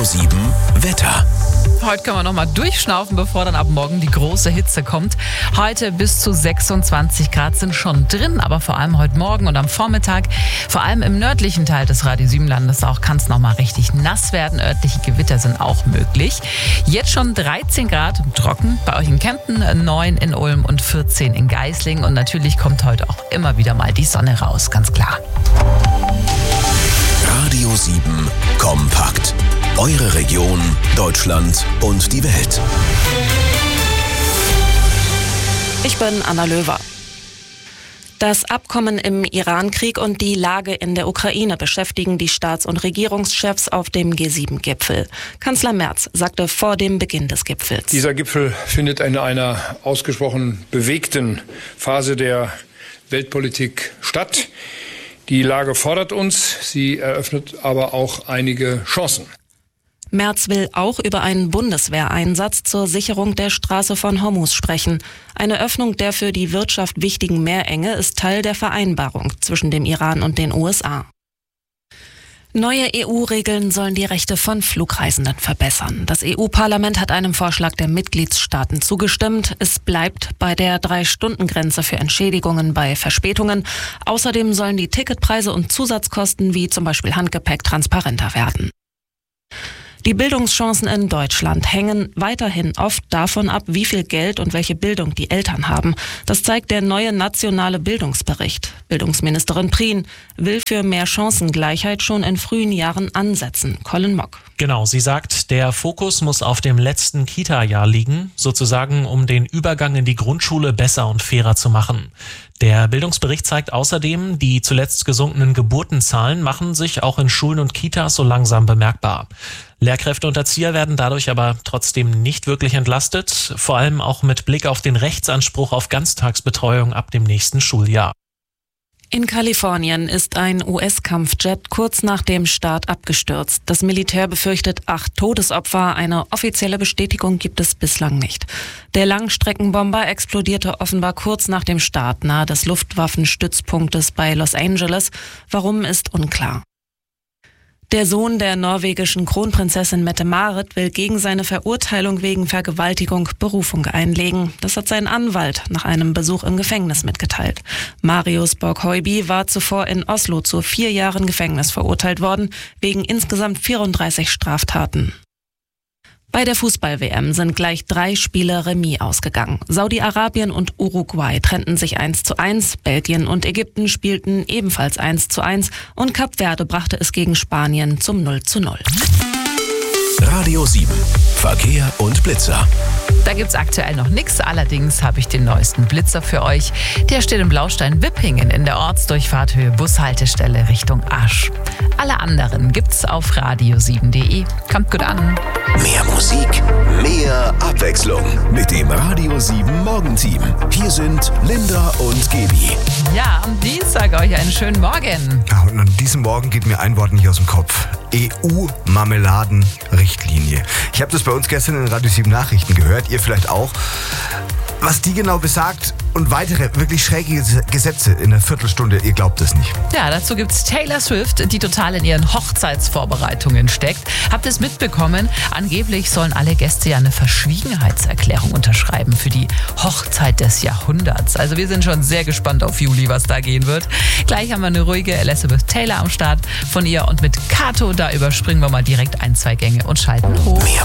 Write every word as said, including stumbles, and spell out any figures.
sieben Wetter. Heute können wir noch mal durchschnaufen, bevor dann ab morgen die große Hitze kommt. Heute bis zu sechsundzwanzig Grad sind schon drin, aber vor allem heute Morgen und am Vormittag, vor allem im nördlichen Teil des Radio sieben Landes auch, kann es noch mal richtig nass werden. Örtliche Gewitter sind auch möglich. Jetzt schon dreizehn Grad trocken, bei euch in Kempten, neun in Ulm und vierzehn in Geislingen. Und natürlich kommt heute auch immer wieder mal die Sonne raus, ganz klar. Radio sieben kompakt. Eure Region, Deutschland und die Welt. Ich bin Anna Löwer. Das Abkommen im Iran-Krieg und die Lage in der Ukraine beschäftigen die Staats- und Regierungschefs auf dem G sieben Gipfel. Kanzler Merz sagte vor dem Beginn des Gipfels: Dieser Gipfel findet in einer ausgesprochen bewegten Phase der Weltpolitik statt. Die Lage fordert uns, sie eröffnet aber auch einige Chancen. Merz will auch über einen Bundeswehreinsatz zur Sicherung der Straße von Hormuz sprechen. Eine Öffnung der für die Wirtschaft wichtigen Meerenge ist Teil der Vereinbarung zwischen dem Iran und den U S A. Neue E U-Regeln sollen die Rechte von Flugreisenden verbessern. Das E U-Parlament hat einem Vorschlag der Mitgliedstaaten zugestimmt. Es bleibt bei der Drei-Stunden-Grenze für Entschädigungen bei Verspätungen. Außerdem sollen die Ticketpreise und Zusatzkosten wie zum Beispiel Handgepäck transparenter werden. Die Bildungschancen in Deutschland hängen weiterhin oft davon ab, wie viel Geld und welche Bildung die Eltern haben. Das zeigt der neue nationale Bildungsbericht. Bildungsministerin Prien will für mehr Chancengleichheit schon in frühen Jahren ansetzen. Colin Mock. Genau, sie sagt, der Fokus muss auf dem letzten Kita-Jahr liegen, sozusagen um den Übergang in die Grundschule besser und fairer zu machen. Der Bildungsbericht zeigt außerdem, die zuletzt gesunkenen Geburtenzahlen machen sich auch in Schulen und Kitas so langsam bemerkbar. Lehrkräfte und Erzieher werden dadurch aber trotzdem nicht wirklich entlastet, vor allem auch mit Blick auf den Rechtsanspruch auf Ganztagsbetreuung ab dem nächsten Schuljahr. In Kalifornien ist ein U S-Kampfjet kurz nach dem Start abgestürzt. Das Militär befürchtet acht Todesopfer. Eine offizielle Bestätigung gibt es bislang nicht. Der Langstreckenbomber explodierte offenbar kurz nach dem Start nahe des Luftwaffenstützpunktes bei Los Angeles. Warum, ist unklar. Der Sohn der norwegischen Kronprinzessin Mette-Marit will gegen seine Verurteilung wegen Vergewaltigung Berufung einlegen. Das hat sein Anwalt nach einem Besuch im Gefängnis mitgeteilt. Marius Borg-Høiby war zuvor in Oslo zu vier Jahren Gefängnis verurteilt worden, wegen insgesamt vierunddreißig Straftaten. Bei der Fußball-W M sind gleich drei Spiele Remis ausgegangen. Saudi-Arabien und Uruguay trennten sich eins zu eins, Belgien und Ägypten spielten ebenfalls eins zu eins und Kap Verde brachte es gegen Spanien zum null zu null. Radio sieben, Verkehr und Blitzer. Da gibt's aktuell noch nichts, allerdings habe ich den neuesten Blitzer für euch. Der steht im Blaustein-Wippingen in der Ortsdurchfahrt Höhe Bushaltestelle Richtung Asch. Alle anderen gibt's auf radio sieben punkt de. Kommt gut an. Mehr Musik, mehr Abwechslung mit dem Radio sieben Morgenteam. Hier sind Linda und Gebi. Ja, am Dienstag euch einen schönen Morgen. Ja, und an diesem Morgen geht mir ein Wort nicht aus dem Kopf. E U-Marmeladen-Richtlinie. Ich habe das bei uns gestern in Radio sieben Nachrichten gehört, ihr vielleicht auch. Was die genau besagt und weitere wirklich schräge Gesetze in einer Viertelstunde, ihr glaubt es nicht. Ja, dazu gibt's Taylor Swift, die total in ihren Hochzeitsvorbereitungen steckt. Habt ihr es mitbekommen? Angeblich sollen alle Gäste ja eine Verschwiegenheitserklärung unterschreiben für die Hochzeit des Jahrhunderts. Also wir sind schon sehr gespannt auf Juli, was da gehen wird. Gleich haben wir eine ruhige Elizabeth Taylor am Start von ihr und mit Kato, da überspringen wir mal direkt ein, zwei Gänge und schalten hoch. Mehr